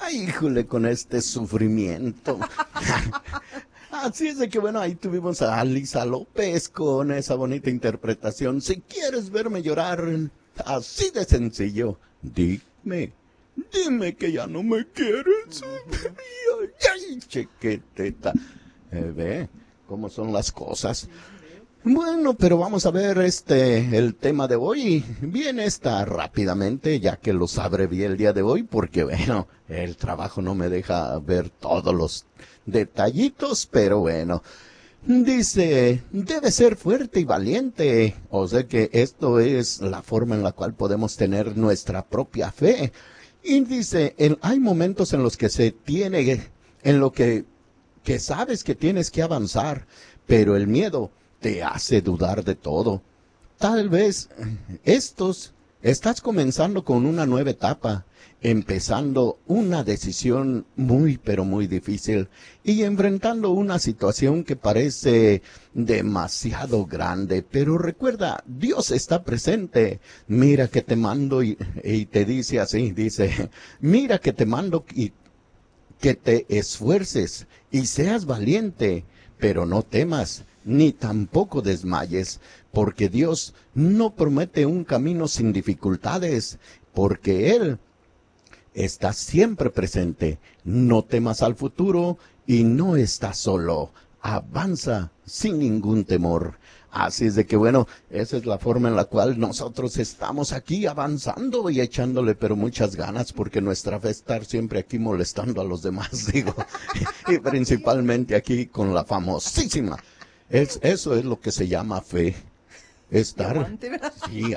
Ay, híjole, con este sufrimiento. Así es de que bueno, ahí tuvimos a Lisa López con esa bonita interpretación. Si quieres verme llorar, así de sencillo, dime que ya no me quieres. Ay, ay, chequeteta. Ve cómo son las cosas. Bueno, pero vamos a ver el tema de hoy. Bien está rápidamente, ya que lo abrevié el día de hoy, porque bueno, el trabajo no me deja ver todos los detallitos, pero bueno. Dice, debe ser fuerte y valiente. O sea que esto es la forma en la cual podemos tener nuestra propia fe. Y dice, hay momentos en los que se tiene, en lo que sabes que tienes que avanzar, pero el miedo te hace dudar de todo. Tal vez estás comenzando con una nueva etapa, empezando una decisión muy pero muy difícil y enfrentando una situación que parece demasiado grande, pero recuerda, Dios está presente. Mira que te mando y te dice así, dice, mira que te mando y que te esfuerces y seas valiente, pero no temas, ni tampoco desmayes, porque Dios no promete un camino sin dificultades, porque Él está siempre presente. No temas al futuro y no estás solo. Avanza sin ningún temor. Así es de que bueno, esa es la forma en la cual nosotros estamos aquí avanzando y echándole pero muchas ganas, porque nuestra fe es estar siempre aquí molestando a los demás, digo, y principalmente aquí con la famosísima. Eso es lo que se llama fe. Estar, aguante, ¿verdad? sí,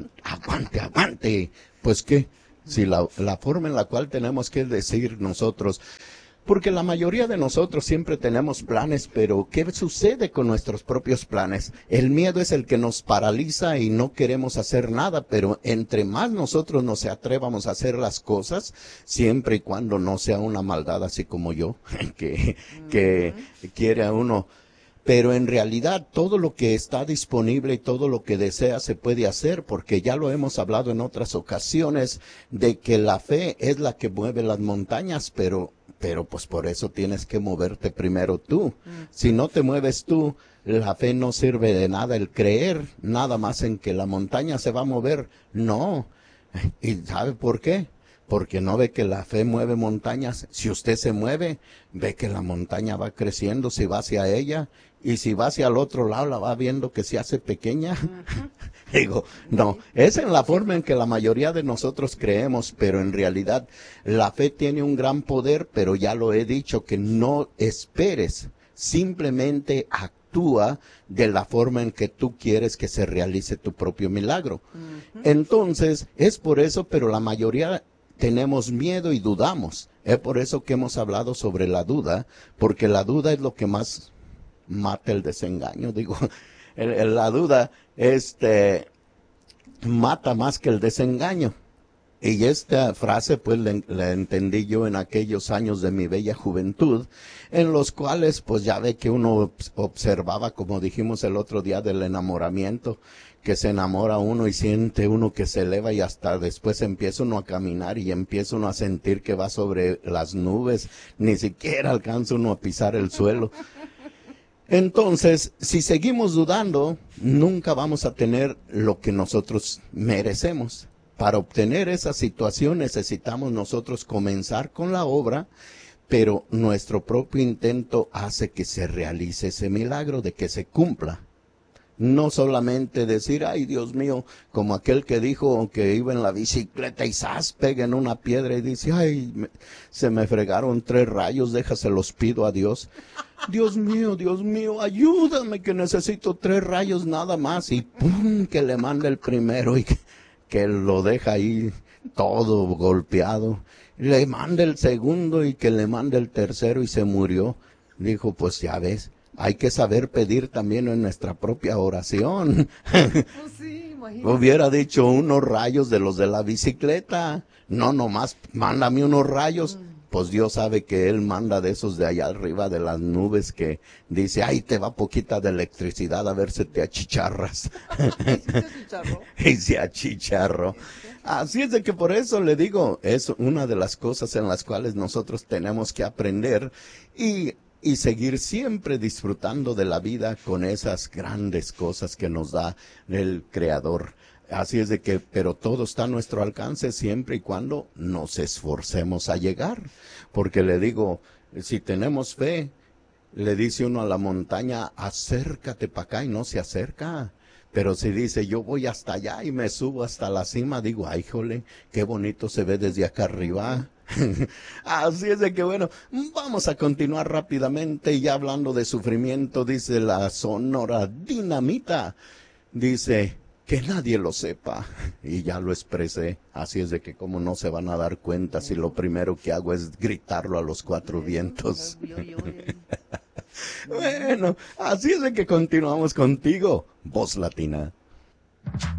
aguante. Pues qué, si la forma en la cual tenemos que decir nosotros, porque la mayoría de nosotros siempre tenemos planes, pero ¿qué sucede con nuestros propios planes? El miedo es el que nos paraliza y no queremos hacer nada, pero entre más nosotros nos atrevamos a hacer las cosas, siempre y cuando no sea una maldad así como yo, que quiere a uno. Pero en realidad todo lo que está disponible y todo lo que desea se puede hacer, porque ya lo hemos hablado en otras ocasiones, de que la fe es la que mueve las montañas, pero pues por eso tienes que moverte primero tú. Si no te mueves tú, la fe no sirve de nada. El creer nada más en que la montaña se va a mover, no. ¿Y sabe por qué? Porque no ve que la fe mueve montañas. Si usted se mueve, ve que la montaña va creciendo si va hacia ella, y si va hacia el otro lado la va viendo que se hace pequeña. Digo, no, es en la forma en que la mayoría de nosotros creemos, pero en realidad la fe tiene un gran poder, pero ya lo he dicho, que no esperes, simplemente actúa de la forma en que tú quieres que se realice tu propio milagro. Entonces, es por eso, pero la mayoría tenemos miedo y dudamos. Es por eso que hemos hablado sobre la duda, porque la duda es lo que más mata el desengaño. Digo, la duda mata más que el desengaño. Y esta frase pues la entendí yo en aquellos años de mi bella juventud, en los cuales pues ya ve que uno observaba, como dijimos el otro día, del enamoramiento, que se enamora uno y siente uno que se eleva, y hasta después empieza uno a caminar y empieza uno a sentir que va sobre las nubes, ni siquiera alcanza uno a pisar el suelo. Entonces, si seguimos dudando, nunca vamos a tener lo que nosotros merecemos. Para obtener esa situación necesitamos nosotros comenzar con la obra, pero nuestro propio intento hace que se realice ese milagro, de que se cumpla. No solamente decir, ay Dios mío, como aquel que dijo que iba en la bicicleta y ¡zas! Pega en una piedra y dice, ay, se me fregaron 3 rayos, déjaselos pido a Dios. Dios mío, ayúdame que necesito 3 rayos nada más, y ¡pum! Que le manda el primero y que lo deja ahí todo golpeado. Le manda el segundo y que le manda el tercero y se murió. Dijo, pues ya ves. Hay que saber pedir también en nuestra propia oración. Pues sí, imagínate. Hubiera dicho unos rayos de los de la bicicleta. No, nomás, mándame unos rayos. Pues Dios sabe que Él manda de esos de allá arriba de las nubes, que dice, ay, te va poquita de electricidad, a ver si te achicharras. ¿Sí te achicharró? Y se achicharró. Así es de que por eso le digo, es una de las cosas en las cuales nosotros tenemos que aprender y seguir siempre disfrutando de la vida con esas grandes cosas que nos da el Creador. Así es de que, pero todo está a nuestro alcance siempre y cuando nos esforcemos a llegar. Porque le digo, si tenemos fe, le dice uno a la montaña, acércate para acá y no se acerca. Pero si dice, yo voy hasta allá y me subo hasta la cima, digo, ay, jole, qué bonito se ve desde acá arriba. Así es de que bueno, vamos a continuar rápidamente y ya hablando de sufrimiento, dice la Sonora Dinamita, dice, que nadie lo sepa, y ya lo expresé, así es de que como no se van a dar cuenta si lo primero que hago es gritarlo a los cuatro vientos. Bueno, así es de que continuamos contigo, Voz Latina.